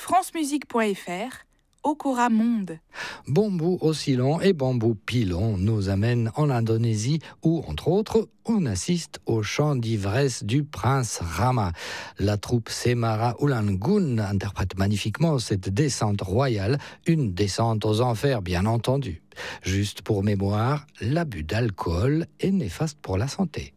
francemusique.fr, Okora Monde. Bambou oscillant et bambou pilon nous amènent en Indonésie où, entre autres, on assiste au chant d'ivresse du prince Rama. La troupe Semara Ulangun interprète magnifiquement cette descente royale, une descente aux enfers bien entendu. Juste pour mémoire, l'abus d'alcool est néfaste pour la santé.